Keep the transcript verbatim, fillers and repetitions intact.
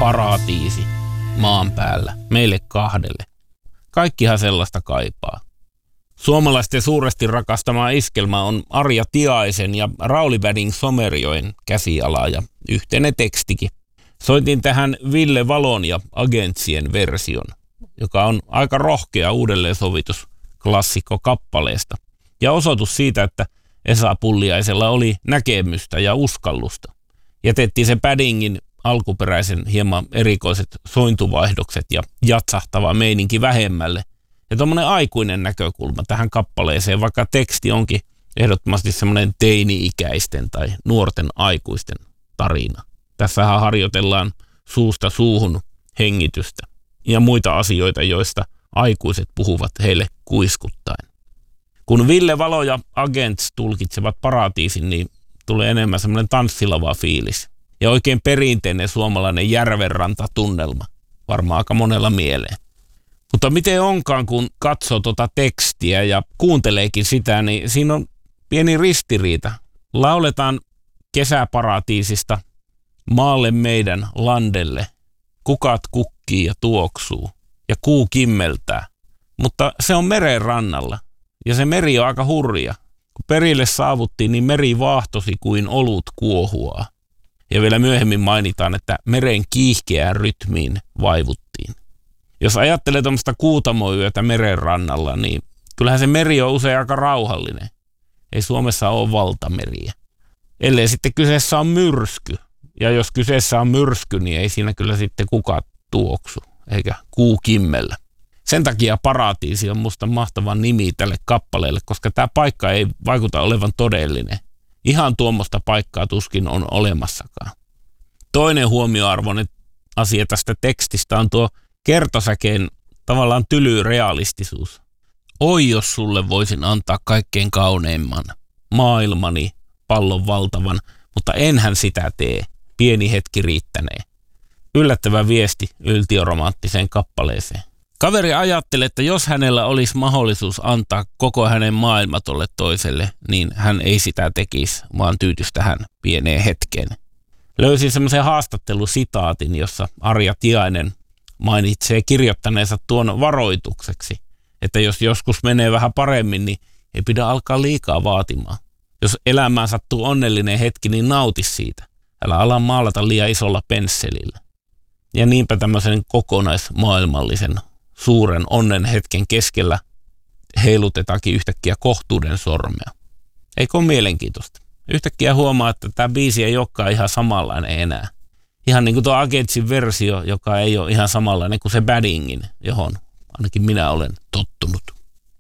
paratiisi maan päällä, meille kahdelle. Kaikkihan sellaista kaipaa. Suomalaisten suuresti rakastama iskelmä on Arja Tiaisen ja Rauli Väding Somerjoen käsiala ja yhteinen tekstikin. Soitin tähän Ville Valon ja Agentsien version, joka on aika rohkea uudelleensovitus klassikko kappaleesta. Ja osoitus siitä, että Esa Pulliaisella oli näkemystä ja uskallusta. Jätettiin se Vädingin alkuperäisen hieman erikoiset sointuvaihdokset ja jatsahtava meininki vähemmälle. Ja tuommoinen aikuinen näkökulma tähän kappaleeseen, vaikka teksti onkin ehdottomasti semmoinen teini-ikäisten tai nuorten aikuisten tarina. Tässähän harjoitellaan suusta suuhun hengitystä ja muita asioita, joista aikuiset puhuvat heille kuiskuttaen. Kun Ville Valo ja Agents tulkitsevat paratiisin, niin tulee enemmän semmoinen tanssilava fiilis. Ja oikein perinteinen suomalainen järvenrantatunnelma, varmaan aika monella mieleen. Mutta miten onkaan, kun katsoo tuota tekstiä ja kuunteleekin sitä, niin siinä on pieni ristiriita. Lauletaan kesäparatiisista maalle meidän landelle. Kukat kukkii ja tuoksuu ja kuu kimmeltää. Mutta se on meren rannalla ja se meri on aika hurja. Kun perille saavuttiin, niin meri vaahtosi kuin olut kuohuaa. Ja vielä myöhemmin mainitaan, että meren kiihkeään rytmiin vaivuttiin. Jos ajattelee tuommoista kuutamoyötä meren rannalla, niin kyllähän se meri on usein aika rauhallinen. Ei Suomessa ole valtameriä. Ellei sitten kyseessä on myrsky. Ja jos kyseessä on myrsky, niin ei siinä kyllä sitten kukaan tuoksu, eikä kuu kimmellä. Sen takia paratiisi on musta mahtava nimi tälle kappaleelle, koska tämä paikka ei vaikuta olevan todellinen. Ihan tuommoista paikkaa tuskin on olemassakaan. Toinen huomioarvoinen asia tästä tekstistä on tuo kertosäkeen tavallaan tyly realistisuus. Oi, jos sulle voisin antaa kaikkein kauneimman, maailmani, pallon valtavan, mutta enhän sitä tee. Pieni hetki riittänee. Yllättävä viesti yltiöromanttiseen kappaleeseen. Kaveri ajattelee, että jos hänellä olisi mahdollisuus antaa koko hänen maailma tolle toiselle, niin hän ei sitä tekisi, vaan tyytyisi tähän pieneen hetkeen. Löysin semmoisen haastattelusitaatin, jossa Arja Tiainen mainitsee kirjoittaneensa tuon varoitukseksi, että jos joskus menee vähän paremmin, niin ei pidä alkaa liikaa vaatimaan. Jos elämään sattuu onnellinen hetki, niin nauti siitä. Älä ala maalata liian isolla pensselillä. Ja niinpä tämmöisen kokonaismaailmallisen suuren onnen hetken keskellä heilutetaankin yhtäkkiä kohtuuden sormea. Eikö ole mielenkiintoista? Yhtäkkiä huomaa, että tämä biisi ei olekaan ihan samanlainen enää. Ihan niin kuin tuo Agentsin versio, joka ei ole ihan samanlainen kuin se Vädingin, johon ainakin minä olen tottunut.